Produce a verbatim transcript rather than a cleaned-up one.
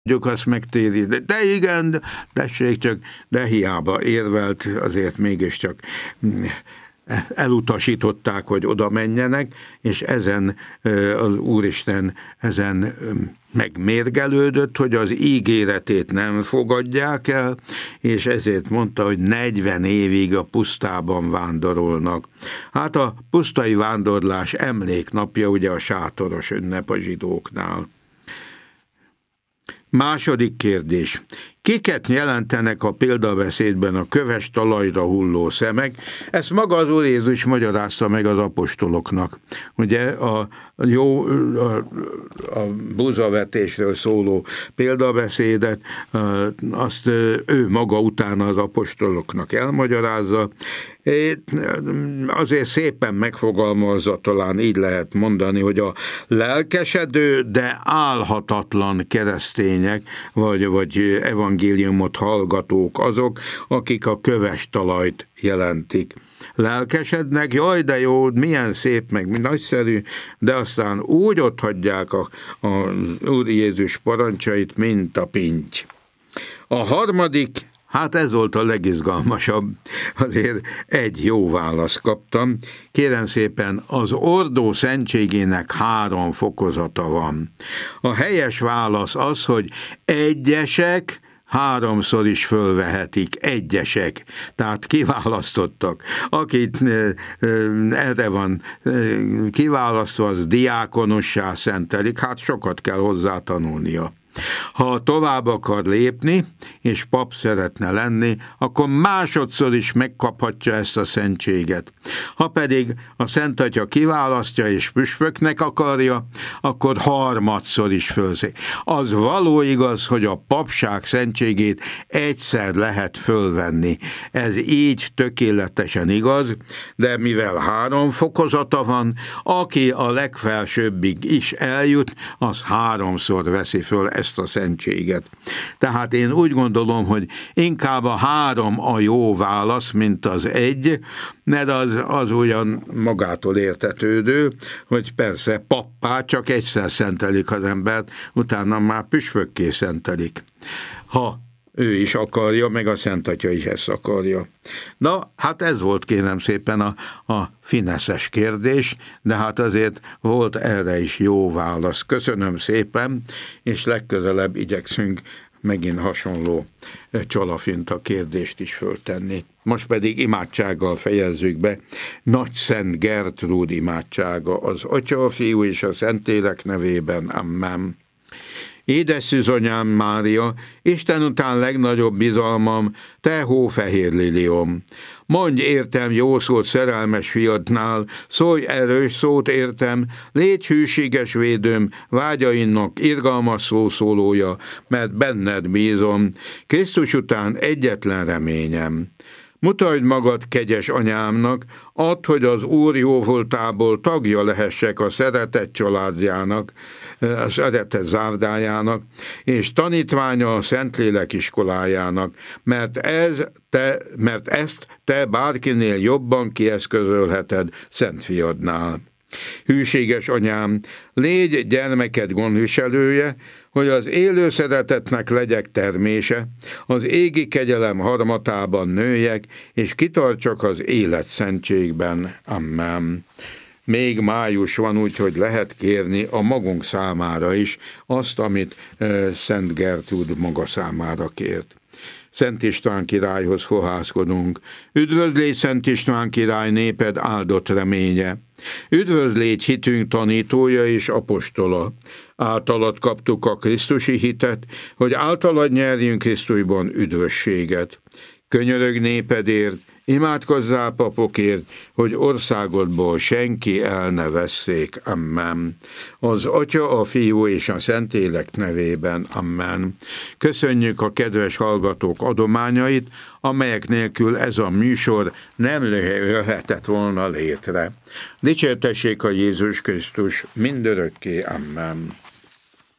tudjuk azt megtéríteni. De igen, tessék csak, de hiába érvelt, azért mégiscsak elutasították, hogy oda menjenek, és ezen az Úristen ezen megmérgelődött, hogy az ígéretét nem fogadják el, és ezért mondta, hogy negyven évig a pusztában vándorolnak. Hát a pusztai vándorlás emléknapja ugye a sátoros ünnep a zsidóknál. Második kérdés. Kiket jelentenek a példabeszédben a köves talajra hulló szemek? Ezt maga az Úr Jézus magyarázta meg az apostoloknak. Ugye a jó a, a búzavetésről szóló példabeszédet, azt ő maga utána az apostoloknak elmagyarázza. Azért szépen megfogalmazza, talán így lehet mondani, hogy a lelkesedő, de álhatatlan keresztények, vagy, vagy evangéliumot hallgatók azok, akik a köves talajt jelentik. Lelkesednek, jaj, de jó, milyen szép, meg nagyszerű, de aztán úgy otthagyják a, a Úr Jézus parancsait, mint a pinty. A harmadik, hát ez volt a legizgalmasabb, azért egy jó választ kaptam. Kérem szépen, az ordó szentségének három fokozata van. A helyes válasz az, hogy egyesek háromszor is fölvehetik, egyesek, tehát kiválasztottak. Akit erre van kiválasztva, az diákonossá szentelik, hát sokat kell hozzá tanulnia. Ha tovább akar lépni, és pap szeretne lenni, akkor másodszor is megkaphatja ezt a szentséget. Ha pedig a Szent Atya kiválasztja, és püspöknek akarja, akkor harmadszor is fölszik. Az való igaz, hogy a papság szentségét egyszer lehet fölvenni. Ez így tökéletesen igaz, de mivel három fokozata van, aki a legfelsőbbig is eljut, az háromszor veszi föl ezt a szentséget. Tehát én úgy gondolom, hogy inkább a három a jó válasz, mint az egy, mert az, az olyan magától értetődő, hogy persze pappá csak egyszer szentelik az embert, utána már püspökké szentelik. Ha ő is akarja, meg a Szent Atya is ezt akarja. Na, hát ez volt kérem szépen a, a fineszes kérdés, de hát azért volt erre is jó válasz. Köszönöm szépen, és legközelebb igyekszünk megint hasonló csalafinta kérdést is föltenni. Most pedig imádsággal fejezzük be Nagy Szent Gertrúd imádsága, az Atya, a Fiú és a Szentlélek nevében. Amen. Édes szűzanyám Mária, Isten után legnagyobb bizalmam, te hófehér liliom. Mondj értem jó szót szerelmes fiadnál, szólj erős szót értem, légy hűséges védőm, vágyainak irgalmas szószólója, mert benned bízom, Krisztus után egyetlen reményem. Mutasd magad kegyes anyámnak, add, hogy az Úr jóvoltából tagja lehessek a szeretett családjának, a szeretett zárdájának, és tanítványa a Szentlélek iskolájának, mert, ez te, mert ezt te bárkinél jobban kieszközölheted Szent Fiadnál. Hűséges anyám, légy gyermeked gondviselője, hogy az élő szeretetnek legyek termése, az égi kegyelem harmatában nőjek, és kitartsak az élet szentségben. Amen. Még május van, úgyhogy lehet kérni a magunk számára is azt, amit uh, Szent Gertrúd maga számára kért. Szent István királyhoz fohászkodunk. Üdvözlégy Szent István király, néped áldott reménye. Üdvözlégy hitünk tanítója és apostola. Általad kaptuk a krisztusi hitet, hogy általad nyerjünk Krisztusban üdvösséget. Könyörög népedért, imádkozzál papokért, hogy országodból senki el ne vesszék. Amen. Az Atya, a Fiú és a Szentlélek nevében. Amen. Köszönjük a kedves hallgatók adományait, amelyek nélkül ez a műsor nem jöhetett volna létre. Dicsértessék a Jézus Krisztus mindörökké. Amen.